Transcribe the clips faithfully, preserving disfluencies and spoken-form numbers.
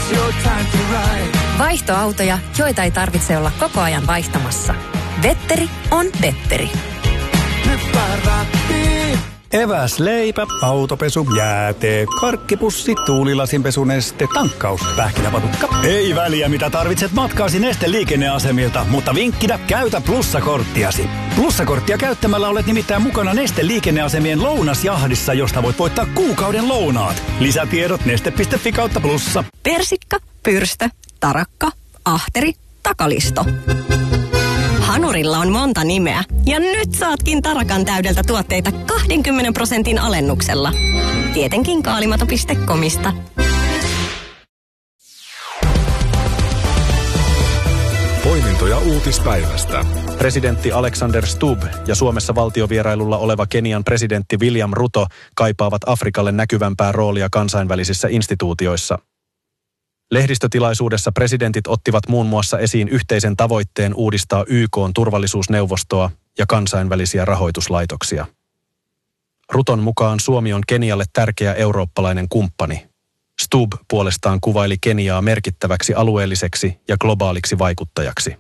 your time to ride. Vaihtoautoja, joita ei tarvitse olla koko ajan vaihtamassa. Vetteri on Petteri. Hyppää rattiin. Eväs, leipä, autopesu, jäätee, karkkipussi, tuulilasinpesuneste, tankkaus, pähkinäpatukka. Ei väliä, mitä tarvitset matkaasi Neste liikenneasemilta, mutta vinkkinä käytä plussakorttiasi. Plussakorttia käyttämällä olet nimittäin mukana Neste liikenneasemien lounasjahdissa, josta voit voittaa kuukauden lounaat. Lisätiedot neste piste fi kautta plussa. Persikka, pyrstö, tarakka, ahteri, takalisto. Hanurilla on monta nimeä ja nyt saatkin tarakan täydeltä tuotteita kaksikymmentä prosentin alennuksella. Tietenkin kaalimato piste comista. Poimintoja uutispäivästä. Presidentti Alexander Stubb ja Suomessa valtiovierailulla oleva Kenian presidentti William Ruto kaipaavat Afrikalle näkyvämpää roolia kansainvälisissä instituutioissa. Lehdistötilaisuudessa presidentit ottivat muun muassa esiin yhteisen tavoitteen uudistaa Y K:n turvallisuusneuvostoa ja kansainvälisiä rahoituslaitoksia. Ruton mukaan Suomi on Kenialle tärkeä eurooppalainen kumppani. Stubb puolestaan kuvaili Keniaa merkittäväksi alueelliseksi ja globaaliksi vaikuttajaksi.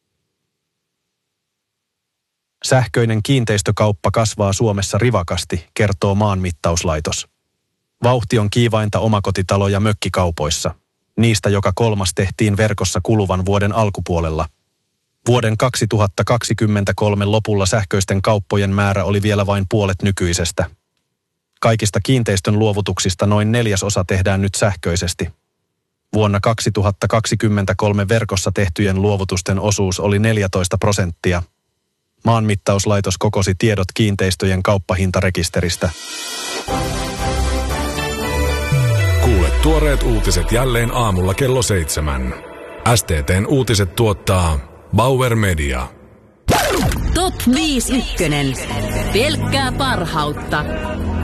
Sähköinen kiinteistökauppa kasvaa Suomessa rivakasti, kertoo Maanmittauslaitos. Vauhti on kiivainta omakotitalo- ja mökkikaupoissa. Niistä joka kolmas tehtiin verkossa kuluvan vuoden alkupuolella. Vuoden kaksituhattakaksikymmentäkolme lopulla sähköisten kauppojen määrä oli vielä vain puolet nykyisestä. Kaikista kiinteistön luovutuksista noin neljäsosa tehdään nyt sähköisesti. Vuonna kaksituhattakaksikymmentäkolme verkossa tehtyjen luovutusten osuus oli neljätoista prosenttia. Maanmittauslaitos kokosi tiedot kiinteistöjen kauppahintarekisteristä. Kuule tuoreet uutiset jälleen aamulla kello seitsemän. S T T:n uutiset tuottaa Bauer Media. Top viisi ykkönen. Pelkkää parhautta.